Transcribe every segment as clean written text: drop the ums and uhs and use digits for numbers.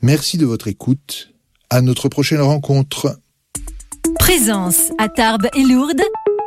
Merci de votre écoute. À notre prochaine rencontre. Présence à Tarbes et Lourdes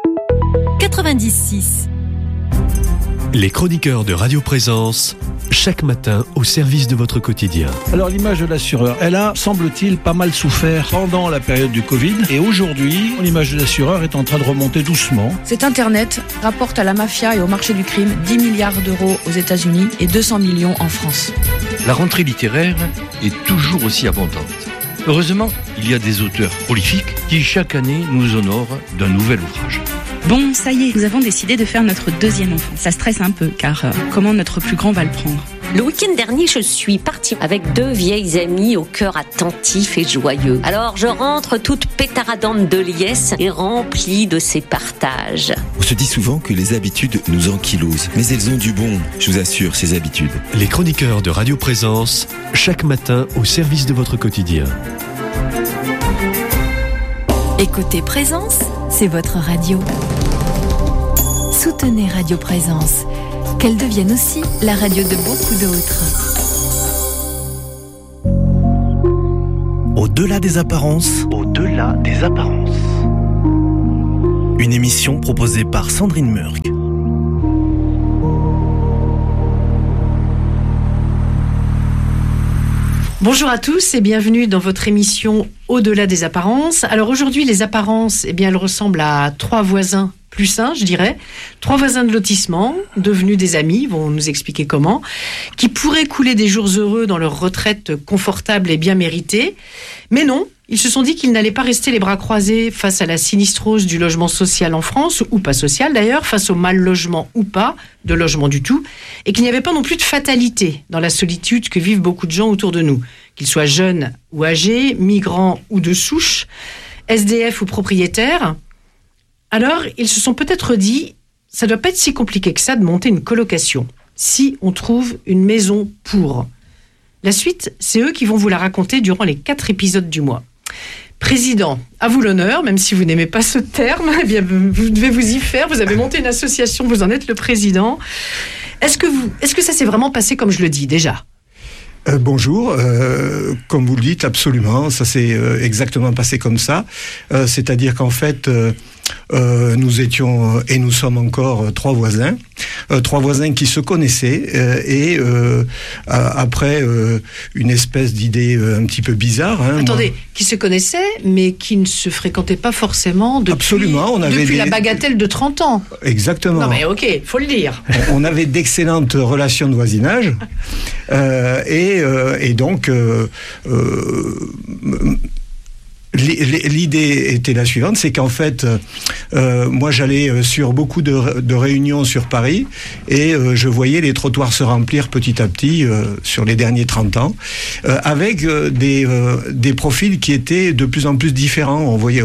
96.6. Les chroniqueurs de Radio Présence, chaque matin au service de votre quotidien. Alors l'image de l'assureur, elle a, semble-t-il, pas mal souffert pendant la période du Covid. Et aujourd'hui, l'image de l'assureur est en train de remonter doucement. Cet Internet rapporte à la mafia et au marché du crime 10 milliards d'euros aux États-Unis et 200 millions en France. La rentrée littéraire est toujours aussi abondante. Heureusement, il y a des auteurs prolifiques qui chaque année nous honorent d'un nouvel ouvrage. Bon, ça y est, nous avons décidé de faire notre deuxième enfant. Ça stresse un peu, car comment notre plus grand va le prendre ? Le week-end dernier, je suis partie avec 2 vieilles amies au cœur attentif et joyeux. Alors je rentre toute pétaradante de liesse et remplie de ces partages. On se dit souvent que les habitudes nous ankylosent, mais elles ont du bon, je vous assure, ces habitudes. Les chroniqueurs de Radio Présence, chaque matin au service de votre quotidien. Écoutez Présence, c'est votre radio. Soutenez Radio Présence, qu'elle devienne aussi la radio de beaucoup d'autres. Au-delà des apparences. Au-delà des apparences. Une émission proposée par Sandrine Murk. Bonjour à tous et bienvenue dans votre émission Au-delà des apparences. Alors aujourd'hui, les apparences, elles ressemblent à 3 voisins plus un, je dirais. 3 voisins de lotissement, devenus des amis, vont nous expliquer comment, qui pourraient couler des jours heureux dans leur retraite confortable et bien méritée. Mais non, ils se sont dit qu'ils n'allaient pas rester les bras croisés face à la sinistrose du logement social en France, ou pas social d'ailleurs, face au mal logement ou pas, de logement du tout, et qu'il n'y avait pas non plus de fatalité dans la solitude que vivent beaucoup de gens autour de nous, qu'ils soient jeunes ou âgés, migrants ou de souche, SDF ou propriétaires. Alors, ils se sont peut-être dit, ça doit pas être si compliqué que ça de monter une colocation, si on trouve une maison pour. La suite, c'est eux qui vont vous la raconter durant les 4 épisodes du mois. Président, à vous l'honneur, même si vous n'aimez pas ce terme, eh bien, vous devez vous y faire, vous avez monté une association, vous en êtes le président. Est-ce que ça s'est vraiment passé comme je le dis déjà ? Bonjour, comme vous le dites, absolument, ça s'est exactement passé comme ça. C'est-à-dire qu'en fait, nous étions et nous sommes encore 3 voisins. 3 voisins qui se connaissaient et après une espèce d'idée un petit peu bizarre. Attendez, qui se connaissaient mais qui ne se fréquentaient pas forcément depuis la bagatelle de 30 ans. Exactement. Non mais ok, faut le dire. On avait d'excellentes relations de voisinage et donc l'idée était la suivante, c'est qu'en fait, moi j'allais sur beaucoup de réunions sur Paris et je voyais les trottoirs se remplir petit à petit sur les derniers 30 ans, avec des profils qui étaient de plus en plus différents. On voyait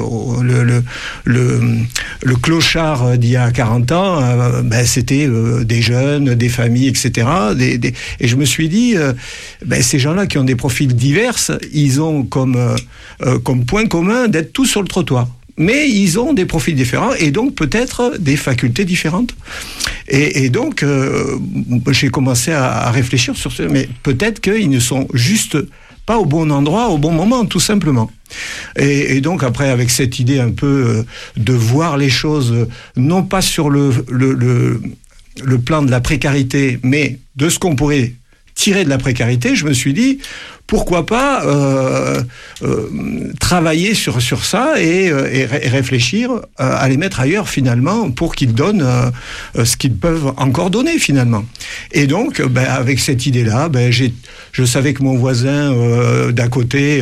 le clochard d'il y a 40 ans, c'était des jeunes, des familles, etc. Et je me suis dit, ces gens-là qui ont des profils divers, ils ont comme point commun d'être tous sur le trottoir. Mais ils ont des profils différents et donc peut-être des facultés différentes. Et donc, j'ai commencé à réfléchir sur ce... Mais peut-être qu'ils ne sont juste pas au bon endroit, au bon moment, tout simplement. Et donc après, avec cette idée un peu de voir les choses, non pas sur le plan de la précarité, mais de ce qu'on pourrait tirer de la précarité, je me suis dit... Pourquoi pas travailler sur ça et réfléchir à les mettre ailleurs finalement pour qu'ils donnent ce qu'ils peuvent encore donner finalement. Et donc, avec cette idée-là, je savais que mon voisin d'à côté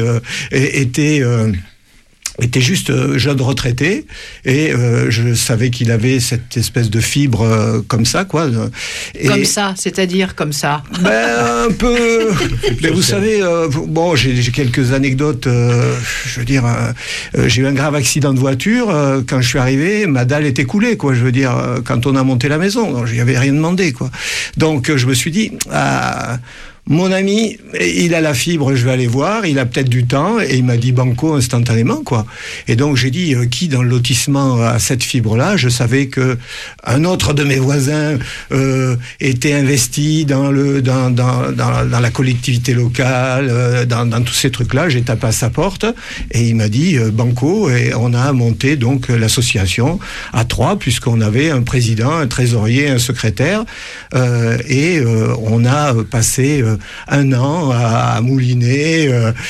était juste jeune retraité et je savais qu'il avait cette espèce de fibre comme ça, quoi. Et comme ça, c'est-à-dire comme ça. Un peu. Mais vous savez, j'ai quelques anecdotes. Je veux dire, j'ai eu un grave accident de voiture. Quand je suis arrivé, ma dalle était coulée, quoi. Je veux dire, quand on a monté la maison, je lui avais rien demandé, quoi. Donc je me suis dit. mon ami, il a la fibre, je vais aller voir, il a peut-être du temps, et il m'a dit banco instantanément, quoi. Et donc j'ai dit, qui dans le lotissement a cette fibre-là? Je savais que un autre de mes voisins était investi dans la collectivité locale, dans tous ces trucs-là. J'ai tapé à sa porte, et il m'a dit banco, et on a monté donc l'association à 3, puisqu'on avait un président, un trésorier, un secrétaire, et on a passé 1 an à mouliner,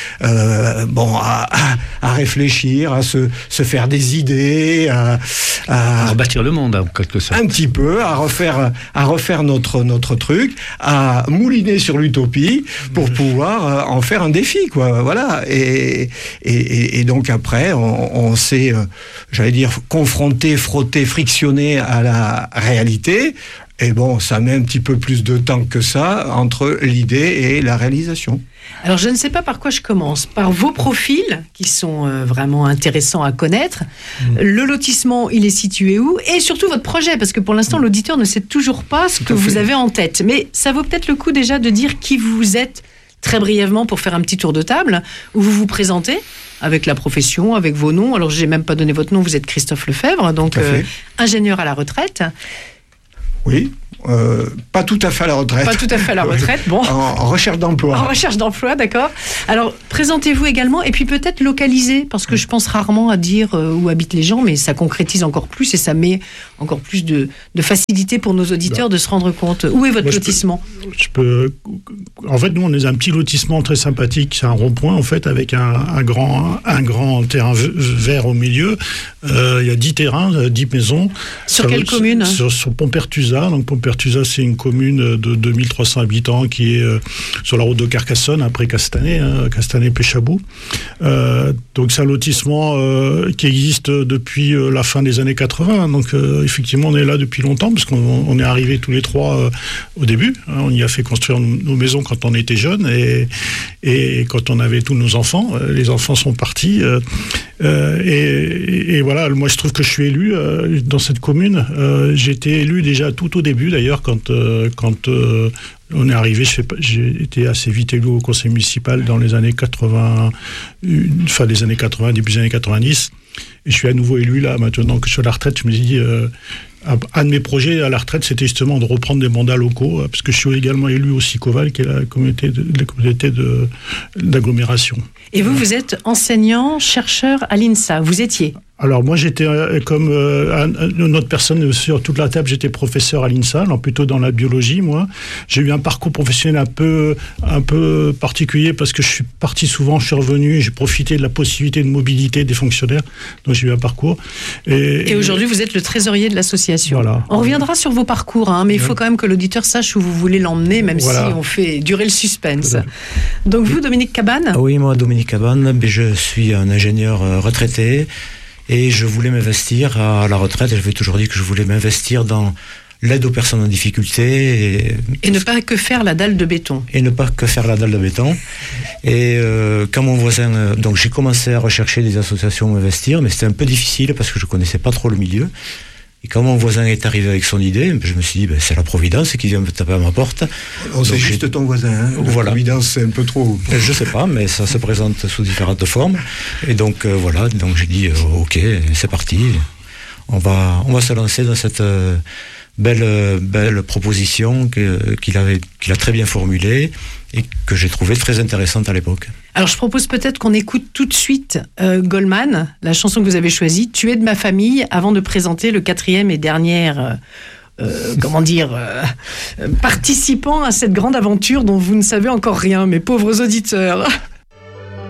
à réfléchir, à se faire des idées, à rebâtir le monde, en quelque sorte. Un petit peu, à refaire notre truc, à mouliner sur l'utopie pour pouvoir en faire un défi, quoi. Voilà. Et donc après, on s'est, j'allais dire, confronté, frotté, frictionné à la réalité. Et bon, ça met un petit peu plus de temps que ça entre l'idée et la réalisation. Alors, je ne sais pas par quoi je commence. Par vos profils, qui sont vraiment intéressants à connaître. Le lotissement, il est situé où? Et surtout, votre projet, parce que pour l'instant, l'auditeur ne sait toujours pas ce que vous avez en tête. Mais ça vaut peut-être le coup déjà de dire qui vous êtes, très brièvement, pour faire un petit tour de table, où vous vous présentez avec la profession, avec vos noms. Alors, je n'ai même pas donné votre nom, vous êtes Christophe Lefebvre, donc ingénieur à la retraite. Oui, pas tout à fait à la retraite. Pas tout à fait à la retraite, bon. En recherche d'emploi. En recherche d'emploi, d'accord. Alors, présentez-vous également, et puis peut-être localiser, parce que je pense rarement à dire où habitent les gens, mais ça concrétise encore plus, et ça met encore plus de facilité pour nos auditeurs de se rendre compte. Où est votre lotissement? En fait, nous, on est un petit lotissement très sympathique, c'est un rond-point, en fait, avec un grand terrain vert au milieu. Il y a 10 terrains, 10 maisons. Sur quelle commune? Sur Pompertusa. Donc Pompertusa, c'est une commune de 2300 habitants qui est sur la route de Carcassonne, après Castanet-Péchabou. Donc c'est un lotissement qui existe depuis la fin des années 80. Donc effectivement, on est là depuis longtemps, parce qu'on est arrivés tous les trois au début. On y a fait construire nos maisons quand on était jeunes, et quand on avait tous nos enfants. Les enfants sont partis. Et voilà, moi je trouve que je suis élu dans cette commune. J'ai été élu déjà tout au début, d'ailleurs, quand on est arrivé. J'ai été assez vite élu au conseil municipal dans les années 80, fin des années 80, début des années 90. Et je suis à nouveau élu là, maintenant que je suis à la retraite. Je me dis, un de mes projets à la retraite, c'était justement de reprendre des mandats locaux, parce que je suis également élu au SICOVAL, qui est la communauté d'agglomération. Et vous êtes enseignant, chercheur à l'INSA, vous étiez? Alors moi j'étais comme une autre personne sur toute la table, j'étais professeur à l'INSA, alors plutôt dans la biologie moi. J'ai eu un parcours professionnel un peu particulier, parce que je suis parti souvent, je suis revenu, et j'ai profité de la possibilité de mobilité des fonctionnaires, donc j'ai eu un parcours. Et aujourd'hui vous êtes le trésorier de l'association. Voilà. On reviendra sur vos parcours, mais il faut quand même que l'auditeur sache où vous voulez l'emmener, même si on fait durer le suspense. Donc vous, Dominique Cabane? Oui, moi Dominique Cabane, je suis un ingénieur retraité. Et je voulais m'investir à la retraite, et j'avais toujours dit que je voulais m'investir dans l'aide aux personnes en difficulté. Et ne pas que faire la dalle de béton. Et ne pas que faire la dalle de béton. Et quand mon voisin... donc j'ai commencé à rechercher des associations où investir, mais c'était un peu difficile parce que je connaissais pas trop le milieu. Et quand mon voisin est arrivé avec son idée, je me suis dit, c'est la Providence qui vient me taper à ma porte. C'est juste ton voisin, hein. Voilà. La Providence, c'est un peu trop... Je sais pas, mais ça se présente sous différentes formes. Et donc, voilà, donc j'ai dit, ok, c'est parti. On va se lancer dans cette belle proposition qu'il a très bien formulée et que j'ai trouvée très intéressante à l'époque. Alors je propose peut-être qu'on écoute tout de suite Goldman, la chanson que vous avez choisie, Tu es de ma famille, avant de présenter le 4e et dernier participant à cette grande aventure dont vous ne savez encore rien, mes pauvres auditeurs.